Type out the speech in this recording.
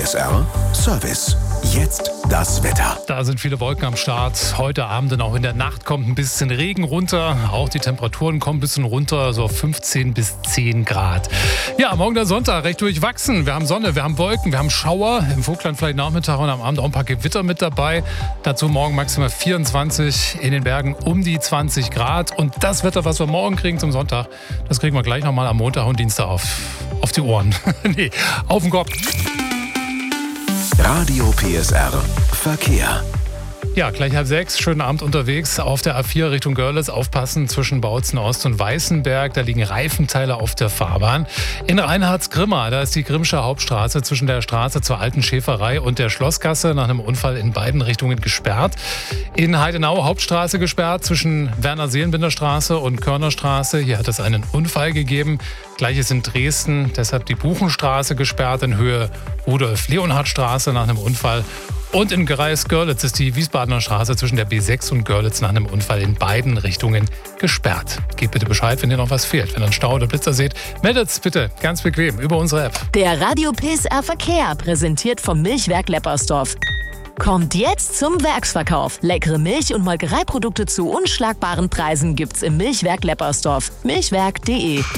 PSR Service. Jetzt das Wetter. Da sind viele Wolken am Start. Heute Abend und auch in der Nacht kommt ein bisschen Regen runter. Auch die Temperaturen kommen ein bisschen runter, so auf 15 bis 10 Grad. Ja, morgen der Sonntag, recht durchwachsen. Wir haben Sonne, wir haben Wolken, wir haben Schauer. Im Vogtland vielleicht Nachmittag und am Abend auch ein paar Gewitter mit dabei. Dazu morgen maximal 24, in den Bergen um die 20 Grad. Und das Wetter, was wir morgen kriegen zum Sonntag, das kriegen wir gleich nochmal am Montag und Dienstag auf die Ohren. Nee, auf den Kopf. Radio PSR Verkehr. Ja, gleich 5:30, schönen Abend unterwegs auf der A4 Richtung Görlitz. Aufpassen zwischen Bautzen Ost und Weißenberg, da liegen Reifenteile auf der Fahrbahn. In Reinhardsgrimma, da ist die Grimmsche Hauptstraße zwischen der Straße zur Alten Schäferei und der Schlossgasse nach einem Unfall in beiden Richtungen gesperrt. In Heidenau Hauptstraße gesperrt zwischen Werner-Seelenbinder-Straße und Körnerstraße. Hier hat es einen Unfall gegeben. Gleiches in Dresden, deshalb die Buchenstraße gesperrt in Höhe Rudolf-Leonhard-Straße nach einem Unfall. Und in Greis-Görlitz ist die Wiesbadener Straße zwischen der B6 und Görlitz nach einem Unfall in beiden Richtungen gesperrt. Gebt bitte Bescheid, wenn ihr noch was fehlt. Wenn ihr einen Stau oder Blitzer seht, meldet's bitte ganz bequem über unsere App. Der Radio PSR Verkehr, präsentiert vom Milchwerk Leppersdorf. Kommt jetzt zum Werksverkauf. Leckere Milch- und Molkereiprodukte zu unschlagbaren Preisen gibt's im Milchwerk Leppersdorf. Milchwerk.de